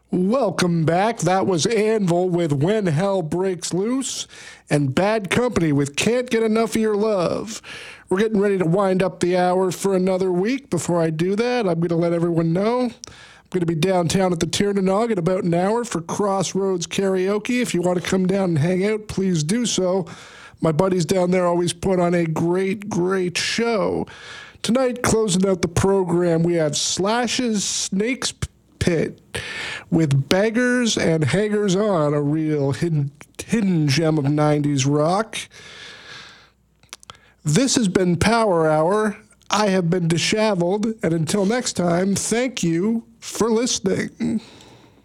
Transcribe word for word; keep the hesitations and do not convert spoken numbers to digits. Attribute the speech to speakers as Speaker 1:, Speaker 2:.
Speaker 1: Welcome back. That was Anvil with When Hell Breaks Loose and Bad Company with Can't Get Enough of Your Love. We're getting ready to wind up the hour for another week. Before I do that, I'm going to let everyone know I'm going to be downtown at the Tiernanog in about an hour for Crossroads Karaoke. If you want to come down and hang out, please do so. My buddies down there always put on a great, great show. Tonight, closing out the program, we have Slash's Snake's Pit with Beggars and Hangers On, a real hidden, hidden gem of nineties rock. This has been Power Hour. I have been Disheveled, and until next time, thank you for listening.